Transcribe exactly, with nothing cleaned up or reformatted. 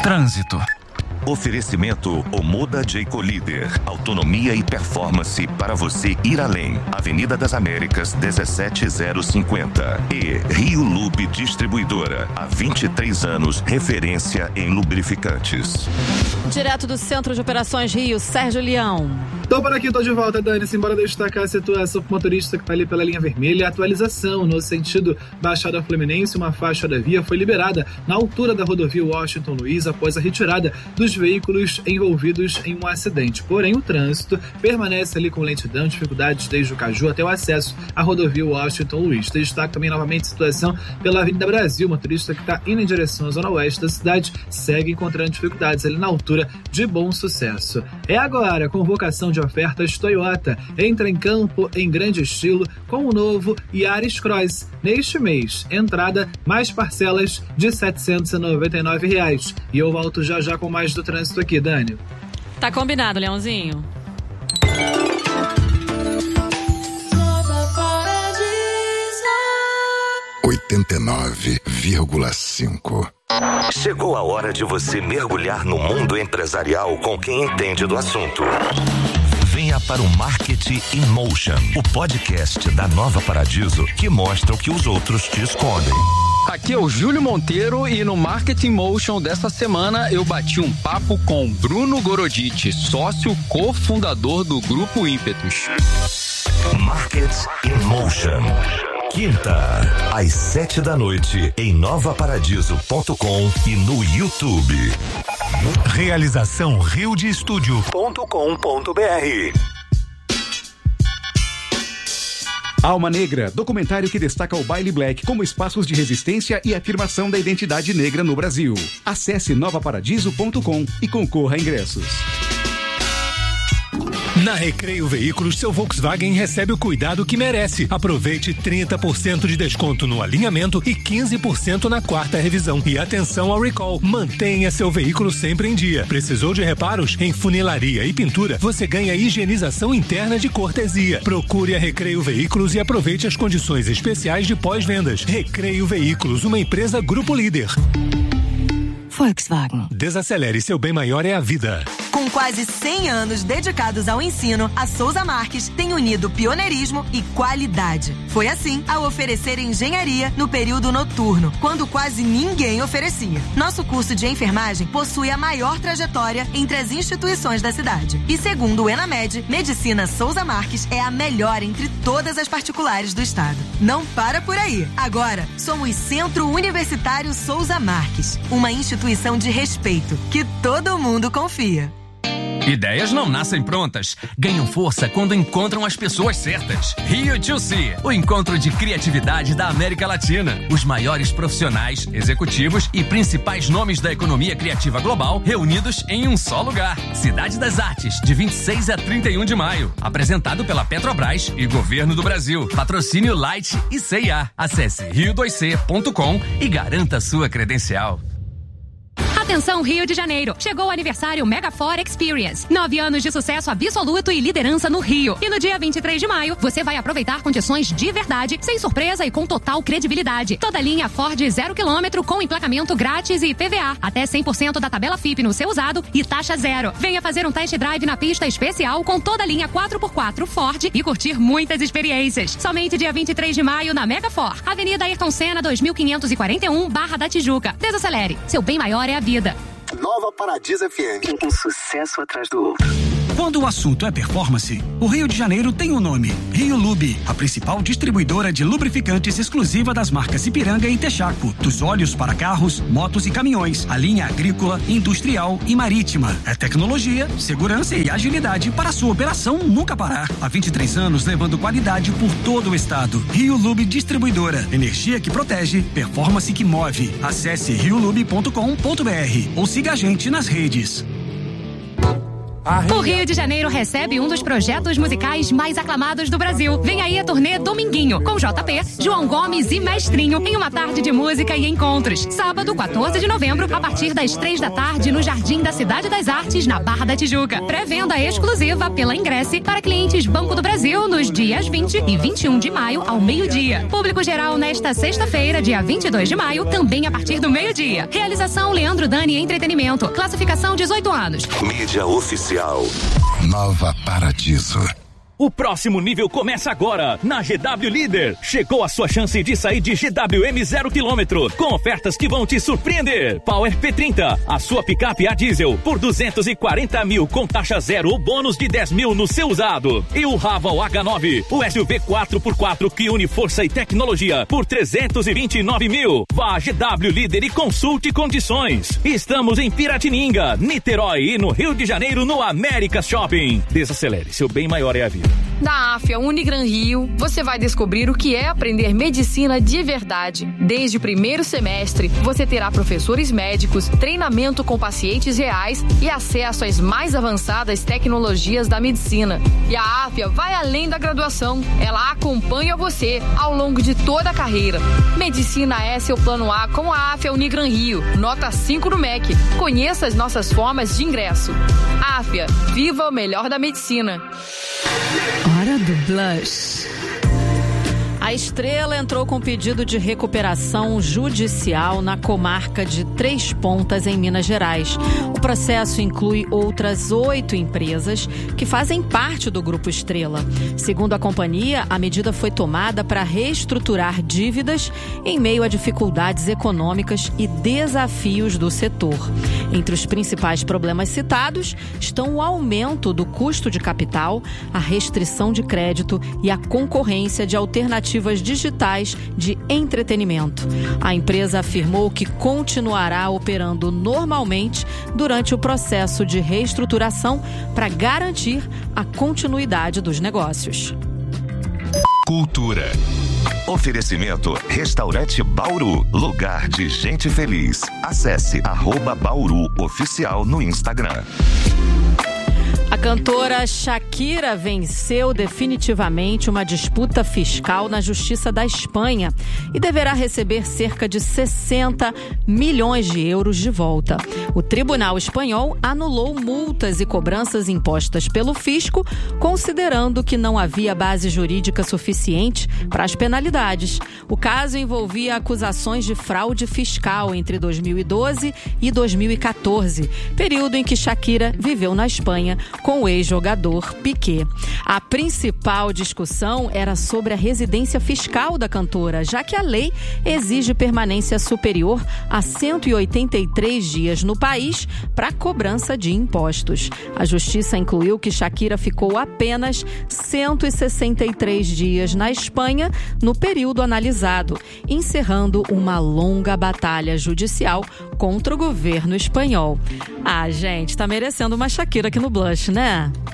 Trânsito. Oferecimento Omoda Jayco Líder. Autonomia e performance para você ir além. Avenida das Américas, dezessete mil cinquenta. E Rio Lube Distribuidora. Há vinte e três anos, referência em lubrificantes. Direto do Centro de Operações Rio, Sérgio Leão. Tô por aqui, tô de volta, Dani. Simbora destacar a situação pro motorista que tá ali pela linha vermelha. A atualização no sentido Baixada Fluminense, uma faixa da via foi liberada na altura da rodovia Washington Luiz após a retirada dos veículos envolvidos em um acidente. Porém, o trânsito permanece ali com lentidão, dificuldades desde o Caju até o acesso à rodovia Washington Luiz. Destaque também novamente a situação pela Avenida Brasil. O motorista que está indo em direção à zona oeste da cidade segue encontrando dificuldades ali na altura de Bom Sucesso. É agora, convocação de ofertas Toyota. Entra em campo em grande estilo com o novo Yaris Cross. Neste mês, entrada mais parcelas de setecentos e noventa e nove reais. E eu volto já já com mais do trânsito aqui, Dani. Tá combinado, Leãozinho. oitenta e nove vírgula cinco. Chegou a hora de você mergulhar no mundo empresarial com quem entende do assunto. Venha para o Marketing in Motion, o podcast da Nova Paradiso que mostra o que os outros te escondem. Aqui é o Júlio Monteiro e no Marketing Motion dessa semana eu bati um papo com Bruno Goroditi, sócio cofundador do Grupo Ímpetus. Marketing in Motion. Quinta, às sete da noite, em nova paradiso ponto com e no YouTube. Realização rio de estúdio ponto com ponto br. Alma Negra, documentário que destaca o baile black como espaços de resistência e afirmação da identidade negra no Brasil. Acesse nova paradiso ponto com e concorra a ingressos. Na Recreio Veículos, seu Volkswagen recebe o cuidado que merece. Aproveite trinta por cento de desconto no alinhamento e quinze por cento na quarta revisão. E atenção ao recall. Mantenha seu veículo sempre em dia. Precisou de reparos? Em funilaria e pintura, você ganha higienização interna de cortesia. Procure a Recreio Veículos e aproveite as condições especiais de pós-vendas. Recreio Veículos, uma empresa Grupo Líder. Volkswagen. Desacelere, seu bem maior é a vida. Com quase cem anos dedicados ao ensino, a Souza Marques tem unido pioneirismo e qualidade. Foi assim ao oferecer engenharia no período noturno, quando quase ninguém oferecia. Nosso curso de enfermagem possui a maior trajetória entre as instituições da cidade. E segundo o Enamed, Medicina Souza Marques é a melhor entre todas as particulares do estado. Não para por aí. Agora, somos Centro Universitário Souza Marques, uma instituição de respeito que todo mundo confia. Ideias não nascem prontas, ganham força quando encontram as pessoas certas. Rio dois C, o encontro de criatividade da América Latina. Os maiores profissionais, executivos e principais nomes da economia criativa global reunidos em um só lugar. Cidade das Artes, de vinte e seis a trinta e um de maio. Apresentado pela Petrobras e Governo do Brasil. Patrocínio Light e C e A. Acesse rio dois c ponto com e garanta sua credencial. Atenção Rio de Janeiro, chegou o aniversário Megafor Experience. Nove anos de sucesso absoluto e liderança no Rio. E no dia vinte e três de maio, você vai aproveitar condições de verdade, sem surpresa e com total credibilidade. Toda linha Ford zero quilômetro com emplacamento grátis e I P V A. Até cem por cento da tabela F I P no seu usado e taxa zero. Venha fazer um test drive na pista especial com toda a linha quatro por quatro Ford e curtir muitas experiências. Somente dia vinte e três de maio na Megafor. Avenida Ayrton Senna dois mil quinhentos e quarenta e um, Barra da Tijuca. Desacelere. Seu bem maior é a vida. Nova Paradiso F M. Um sucesso atrás do outro. Quando o assunto é performance, o Rio de Janeiro tem um nome: Rio Lube, a principal distribuidora de lubrificantes exclusiva das marcas Ipiranga e Texaco. Dos óleos para carros, motos e caminhões, a linha agrícola, industrial e marítima. É tecnologia, segurança e agilidade para a sua operação nunca parar. Há vinte e três anos levando qualidade por todo o estado. Rio Lube Distribuidora. Energia que protege, performance que move. Acesse rio lube ponto com ponto br ou siga a gente nas redes. O Rio de Janeiro recebe um dos projetos musicais mais aclamados do Brasil. Vem aí a turnê Dominguinho, com J P, João Gomes e Mestrinho, em uma tarde de música e encontros. Sábado, quatorze de novembro, a partir das três da tarde, no Jardim da Cidade das Artes, na Barra da Tijuca. Pré-venda exclusiva pela Ingresse para clientes Banco do Brasil nos dias vinte e vinte e um de maio, ao meio-dia. Público geral nesta sexta-feira, dia vinte e dois de maio, também a partir do meio-dia. Realização Leandro Dani Entretenimento. Classificação dezoito anos. Mídia oficial. Nova Paradiso. O próximo nível começa agora, na G W Líder. Chegou a sua chance de sair de G W M zero quilômetro, com ofertas que vão te surpreender. Power P trinta, a sua picape a diesel, por duzentos e quarenta mil, com taxa zero ou bônus de dez mil no seu usado. E o Raval H nove, o S U V quatro por quatro que une força e tecnologia, por trezentos e vinte e nove mil. Vá a G W Líder e consulte condições. Estamos em Piratininga, Niterói e no Rio de Janeiro, no América Shopping. Desacelere, seu bem maior é a vida. Na AFIA Unigran Rio, você vai descobrir o que é aprender medicina de verdade. Desde o primeiro semestre, você terá professores médicos, treinamento com pacientes reais e acesso às mais avançadas tecnologias da medicina. E a AFIA vai além da graduação. Ela acompanha você ao longo de toda a carreira. Medicina é seu plano A com a AFIA Unigran Rio. Nota cinco no M E C. Conheça as nossas formas de ingresso. AFIA, viva o melhor da medicina. Hora do Blush. A Estrela entrou com pedido de recuperação judicial na comarca de Três Pontas, em Minas Gerais. O processo inclui outras oito empresas que fazem parte do Grupo Estrela. Segundo a companhia, a medida foi tomada para reestruturar dívidas em meio a dificuldades econômicas e desafios do setor. Entre os principais problemas citados estão o aumento do custo de capital, a restrição de crédito e a concorrência de alternativas digitais de entretenimento. A empresa afirmou que continuará operando normalmente durante o processo de reestruturação para garantir a continuidade dos negócios. Cultura. Oferecimento Restaurante Bauru, lugar de gente feliz. Acesse arroba Bauru Oficial no Instagram. A cantora Shakira venceu definitivamente uma disputa fiscal na Justiça da Espanha e deverá receber cerca de sessenta milhões de euros de volta. O Tribunal Espanhol anulou multas e cobranças impostas pelo fisco, considerando que não havia base jurídica suficiente para as penalidades. O caso envolvia acusações de fraude fiscal entre dois mil e doze e dois mil e quatorze, período em que Shakira viveu na Espanha com o ex-jogador Piqué. A principal discussão era sobre a residência fiscal da cantora, já que a lei exige permanência superior a cento e oitenta e três dias no país para cobrança de impostos. A justiça incluiu que Shakira ficou apenas cento e sessenta e três dias na Espanha no período analisado, encerrando uma longa batalha judicial contra o governo espanhol. Ah, gente, tá merecendo uma Shakira aqui no Blush, né?